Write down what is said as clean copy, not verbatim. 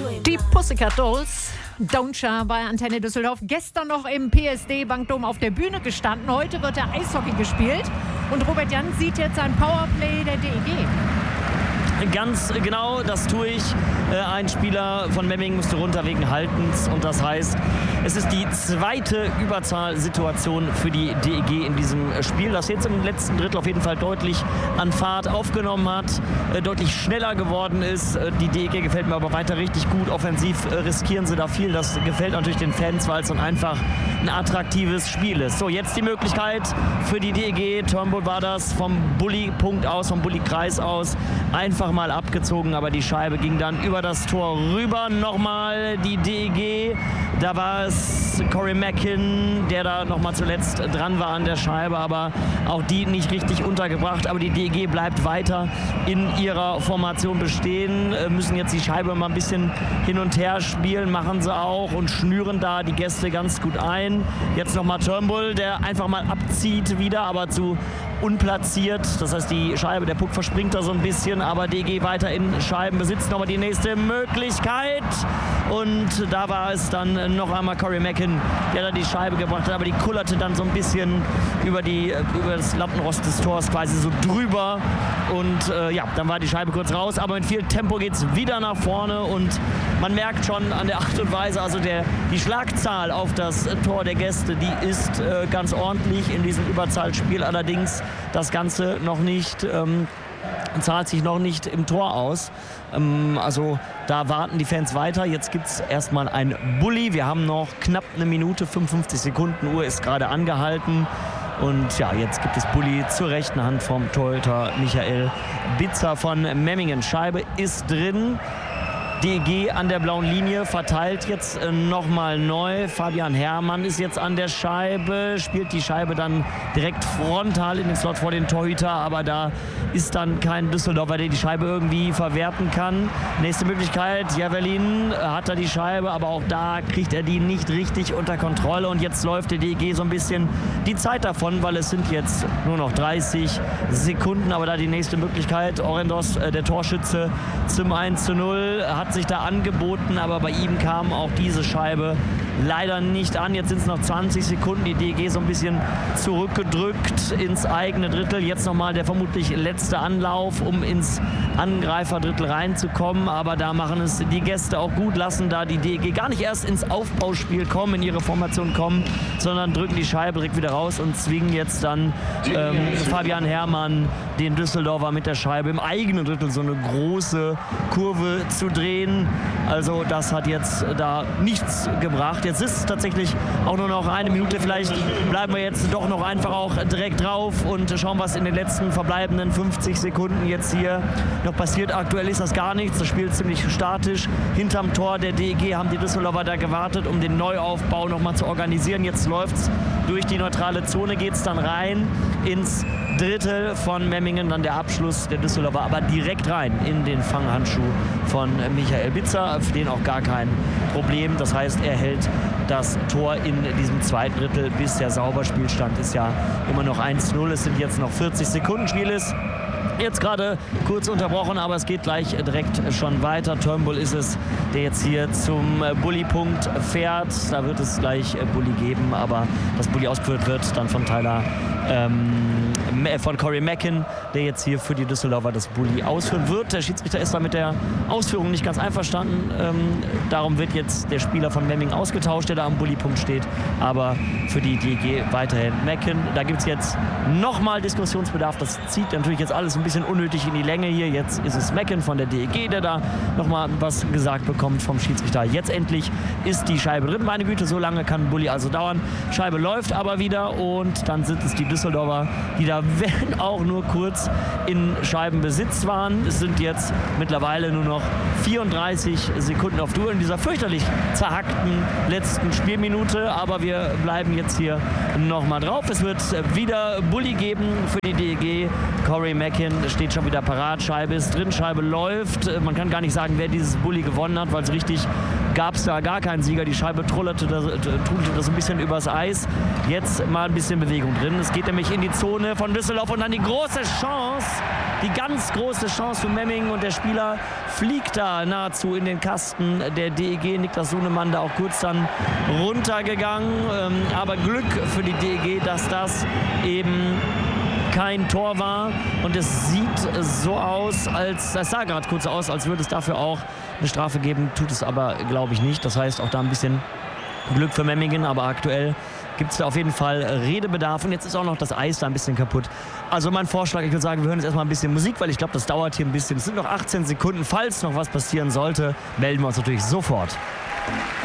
Die Pussycat Dolls, Don't bei Antenne Düsseldorf. Gestern noch im PSD-Bankdom auf der Bühne gestanden. Heute wird der Eishockey gespielt. Und Robert Jans sieht jetzt ein Powerplay der DEG. Ganz genau, das tue ich. Ein Spieler von Memmingen musste runter wegen Haltens. Und das heißt, es ist die zweite Überzahlsituation für die DEG in diesem Spiel, das jetzt im letzten Drittel auf jeden Fall deutlich an Fahrt aufgenommen hat, deutlich schneller geworden ist. Die DEG gefällt mir aber weiter richtig gut. Offensiv riskieren sie da viel. Das gefällt natürlich den Fans, weil es dann einfach ein attraktives Spiel ist. So, jetzt die Möglichkeit für die DEG. Turnbull war das vom Bulli-Punkt aus, vom Bulli-Kreis aus. Einfach mal abgezogen, aber die Scheibe ging dann über das Tor rüber. Nochmal die DEG. Da war es Corey Mackin, der da nochmal zuletzt dran war an der Scheibe, aber auch die nicht richtig untergebracht. Aber die DEG bleibt weiter in ihrer Formation bestehen, müssen jetzt die Scheibe mal ein bisschen hin und her spielen, machen sie auch und schnüren da die Gäste ganz gut ein. Jetzt nochmal Turnbull, der einfach mal abzieht wieder, aber zu unplatziert. Das heißt, die Scheibe, der Puck verspringt da so ein bisschen, aber DEG weiter in Scheibenbesitz. Nochmal die nächste Möglichkeit. Und da war es dann noch einmal Corey Mackin, der da die Scheibe gebracht hat, aber die kullerte dann so ein bisschen über das Lattenrost des Tors quasi so drüber. Und dann war die Scheibe kurz raus, aber mit viel Tempo geht es wieder nach vorne und man merkt schon an der Art und Weise, also die Schlagzahl auf das Tor der Gäste, die ist ganz ordentlich in diesem Überzahlspiel. Allerdings das Ganze noch nicht, zahlt sich noch nicht im Tor aus. Also da warten die Fans weiter. Jetzt gibt es erstmal ein Bulli. Wir haben noch knapp eine Minute, 55 Sekunden. Uhr ist gerade angehalten. Und ja, jetzt gibt es Bulli zur rechten Hand vom Torhüter Michael Bitzer von Memmingen. Scheibe ist drin. DEG an der blauen Linie, verteilt jetzt nochmal neu. Fabian Herrmann ist jetzt an der Scheibe, spielt die Scheibe dann direkt frontal in den Slot vor den Torhüter, aber da ist dann kein Düsseldorfer, der die Scheibe irgendwie verwerten kann. Nächste Möglichkeit, Javelin hat da die Scheibe, aber auch da kriegt er die nicht richtig unter Kontrolle und jetzt läuft der DEG so ein bisschen die Zeit davon, weil es sind jetzt nur noch 30 Sekunden, aber da die nächste Möglichkeit, Orendos, der Torschütze zum 1:0, hat sich da angeboten, aber bei ihm kam auch diese Scheibe leider nicht an. Jetzt sind es noch 20 Sekunden, die DEG so ein bisschen zurückgedrückt ins eigene Drittel. Jetzt nochmal der vermutlich letzte Anlauf, um ins Angreiferdrittel reinzukommen, aber da machen es die Gäste auch gut, lassen da die DEG gar nicht erst ins Aufbauspiel kommen, in ihre Formation kommen, sondern drücken die Scheibe direkt wieder raus und zwingen jetzt dann Fabian Herrmann, den Düsseldorfer, mit der Scheibe im eigenen Drittel so eine große Kurve zu drehen. Also das hat jetzt da nichts gebracht. Jetzt ist es tatsächlich auch nur noch eine Minute. Vielleicht bleiben wir jetzt doch noch einfach auch direkt drauf und schauen, was in den letzten verbleibenden 50 Sekunden jetzt hier noch passiert. Aktuell ist das gar nichts. Das Spiel ist ziemlich statisch. Hinterm Tor der DEG haben die Düsseldorfer da gewartet, um den Neuaufbau nochmal zu organisieren. Jetzt läuft es durch die neutrale Zone, geht es dann rein ins Drittel von Memmingen, dann der Abschluss der Düsseldorfer, aber direkt rein in den Fanghandschuh von Michael Bitzer, für den auch gar kein Problem. Das heißt, er hält das Tor in diesem zweiten Drittel, bis der Sauberspielstand ist ja immer noch 1:0. Es sind jetzt noch 40 Sekunden, Spiel ist jetzt gerade kurz unterbrochen, aber es geht gleich direkt schon weiter. Turnbull ist es, der jetzt hier zum Bulli-Punkt fährt. Da wird es gleich Bulli geben, aber das Bulli ausgeführt wird dann von von Corey Mackin, der jetzt hier für die Düsseldorfer das Bulli ausführen wird. Der Schiedsrichter ist da mit der Ausführung nicht ganz einverstanden. Darum wird jetzt der Spieler von Memmingen ausgetauscht, der da am Bulli-Punkt steht. Aber für die DEG weiterhin Mackin. Da gibt es jetzt nochmal Diskussionsbedarf. Das zieht natürlich jetzt alles ein bisschen unnötig in die Länge hier. Jetzt ist es Mackin von der DEG, der da nochmal was gesagt bekommt vom Schiedsrichter. Jetzt endlich ist die Scheibe drin. Meine Güte, so lange kann Bulli also dauern. Scheibe läuft aber wieder und dann sind es die Düsseldorfer, die da, wenn auch nur kurz, in Scheibenbesitz waren. Es sind jetzt mittlerweile nur noch 34 Sekunden auf Tour in dieser fürchterlich zerhackten letzten Spielminute. Aber wir bleiben jetzt hier nochmal drauf. Es wird wieder Bulli geben für die DEG. Corey Mackin steht schon wieder parat. Scheibe ist drin, Scheibe läuft. Man kann gar nicht sagen, wer dieses Bulli gewonnen hat, weil es richtig gab es da gar keinen Sieger. Die Scheibe trudelte das ein bisschen übers Eis. Jetzt mal ein bisschen Bewegung drin. Es geht nämlich in die Zone von Düsseldorf. Und dann die große Chance, die ganz große Chance für Memmingen. Und der Spieler fliegt da nahezu in den Kasten der DEG. Niklas Sunemann da auch kurz dann runtergegangen. Aber Glück für die DEG, dass das eben kein Tor war. Und es sieht so aus, es sah gerade kurz aus, als würde es dafür auch eine Strafe geben. Tut es aber, glaube ich, nicht. Das heißt, auch da ein bisschen Glück für Memmingen. Aber aktuell gibt es da auf jeden Fall Redebedarf. Und jetzt ist auch noch das Eis da ein bisschen kaputt. Also mein Vorschlag, ich würde sagen, wir hören jetzt erstmal ein bisschen Musik, weil ich glaube, das dauert hier ein bisschen. Es sind noch 18 Sekunden. Falls noch was passieren sollte, melden wir uns natürlich sofort.